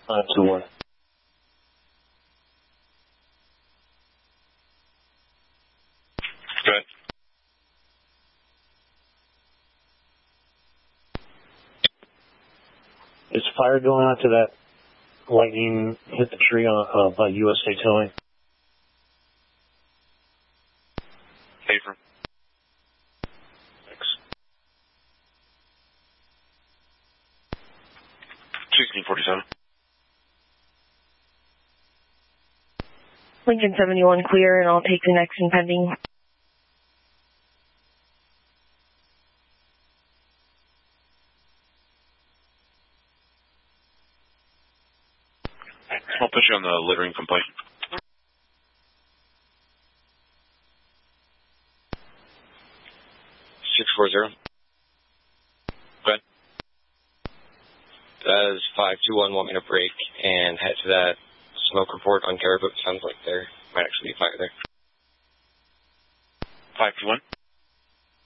521. Good. Is fire going on to that lightning hit the tree by USA Towing? Safer. Thanks. 1647. Lincoln 71 clear, and I'll take the next and pending. I'll put you on the littering complaint. Good. That is 521, want me to break and head to that smoke report on Caribou. Sounds like there might actually be fire there. 521.